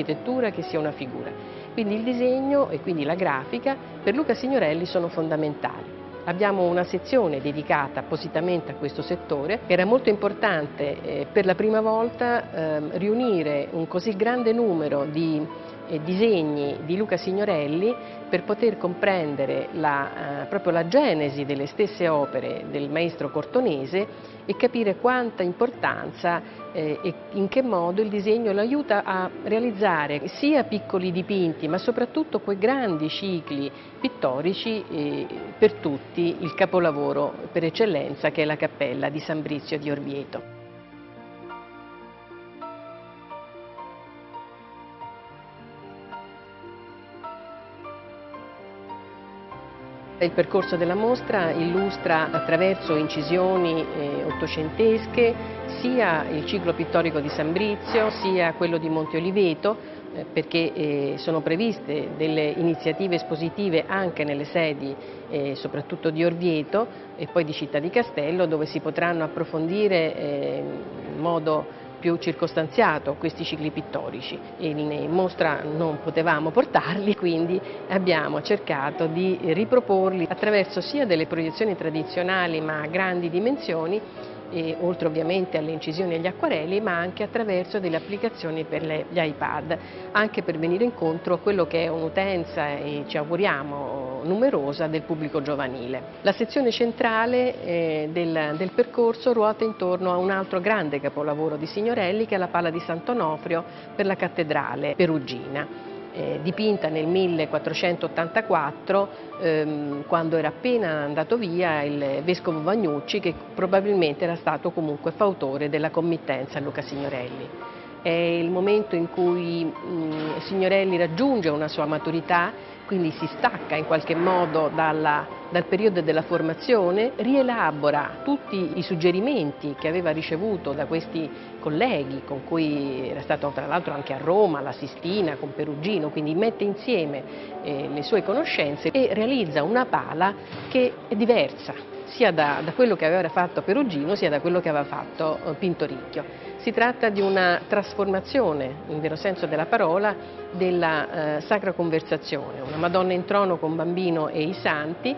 architettura che sia una figura. Quindi il disegno e quindi la grafica per Luca Signorelli sono fondamentali. Abbiamo una sezione dedicata appositamente a questo settore. Era molto importante per la prima volta riunire un così grande numero di disegni di Luca Signorelli per poter comprendere proprio la genesi delle stesse opere del maestro cortonese e capire quanta importanza e in che modo il disegno lo aiuta a realizzare sia piccoli dipinti ma soprattutto quei grandi cicli pittorici, per tutti il capolavoro per eccellenza che è la Cappella di San Brizio di Orvieto. Il percorso della mostra illustra attraverso incisioni ottocentesche sia il ciclo pittorico di San Brizio sia quello di Monte Oliveto, perché sono previste delle iniziative espositive anche nelle sedi soprattutto di Orvieto e poi di Città di Castello, dove si potranno approfondire in modo più circostanziato questi cicli pittorici. In mostra non potevamo portarli, quindi abbiamo cercato di riproporli attraverso sia delle proiezioni tradizionali ma a grandi dimensioni, oltre ovviamente alle incisioni e agli acquarelli, ma anche attraverso delle applicazioni per gli iPad, anche per venire incontro a quello che è un'utenza, e ci auguriamo numerosa, del pubblico giovanile. La sezione centrale del percorso ruota intorno a un altro grande capolavoro di Signorelli, che è la Pala di Sant'Onofrio per la cattedrale perugina. Dipinta nel 1484, quando era appena andato via il vescovo Vagnucci, che probabilmente era stato comunque fautore della committenza a Luca Signorelli. È il momento in cui Signorelli raggiunge una sua maturità, quindi si stacca in qualche modo dal periodo della formazione, rielabora tutti i suggerimenti che aveva ricevuto da questi colleghi, con cui era stato tra l'altro anche a Roma, alla Sistina, con Perugino, quindi mette insieme le sue conoscenze e realizza una pala che è diversa, sia da quello che aveva fatto Perugino, sia da quello che aveva fatto Pintoricchio. Si tratta di una trasformazione, in vero senso della parola, della Sacra Conversazione, una Madonna in trono con bambino e i santi,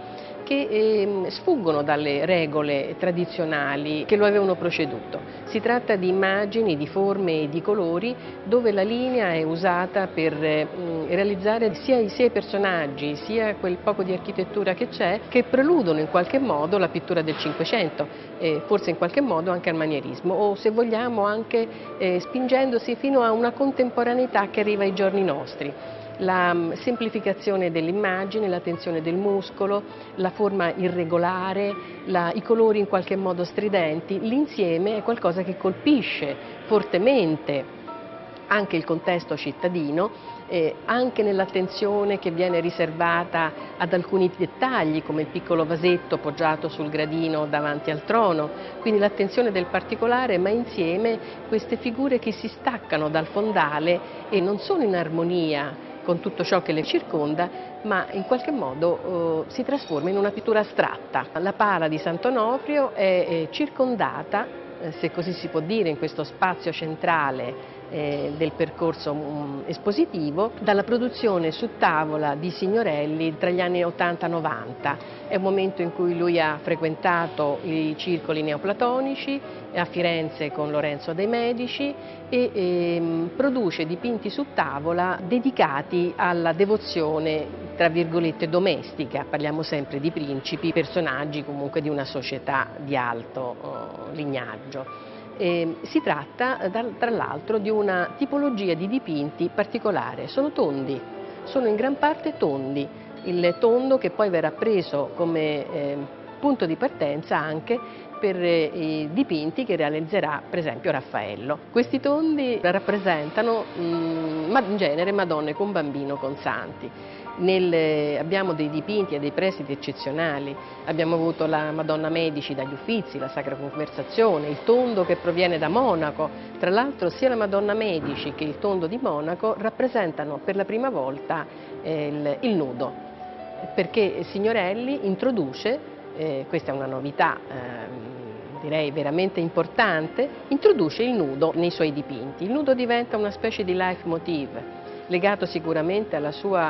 che sfuggono dalle regole tradizionali che lo avevano preceduto. Si tratta di immagini, di forme e di colori dove la linea è usata per realizzare sia i 6 personaggi, sia quel poco di architettura che c'è, che preludono in qualche modo la pittura del Cinquecento, forse in qualche modo anche al manierismo, o se vogliamo anche spingendosi fino a una contemporaneità che arriva ai giorni nostri. La semplificazione dell'immagine, la tensione del muscolo, la forma irregolare, i colori in qualche modo stridenti, l'insieme è qualcosa che colpisce fortemente anche il contesto cittadino, anche nell'attenzione che viene riservata ad alcuni dettagli, come il piccolo vasetto poggiato sul gradino davanti al trono, quindi l'attenzione del particolare, ma insieme queste figure che si staccano dal fondale e non sono in armonia con tutto ciò che le circonda, ma in qualche modo si trasforma in una pittura astratta. La Pala di Sant'Onofrio è circondata, se così si può dire, in questo spazio centrale del percorso espositivo, dalla produzione su tavola di Signorelli tra gli anni 80-90. È un momento in cui lui ha frequentato i circoli neoplatonici a Firenze con Lorenzo de' Medici e produce dipinti su tavola dedicati alla devozione, tra virgolette, domestica. Parliamo sempre di principi, personaggi comunque di una società di alto lignaggio. Si tratta tra l'altro di una tipologia di dipinti particolare, sono tondi, sono in gran parte tondi, il tondo che poi verrà preso come punto di partenza anche per i dipinti che realizzerà per esempio Raffaello. Questi tondi rappresentano in genere Madonne con bambino, con santi. Abbiamo dei dipinti e dei prestiti eccezionali, abbiamo avuto la Madonna Medici dagli Uffizi, la Sacra Conversazione, il tondo che proviene da Monaco. Tra l'altro sia la Madonna Medici che il tondo di Monaco rappresentano per la prima volta il nudo, perché Signorelli introduce, questa è una novità direi veramente importante, introduce il nudo nei suoi dipinti. Il nudo diventa una specie di leitmotiv legato sicuramente alla sua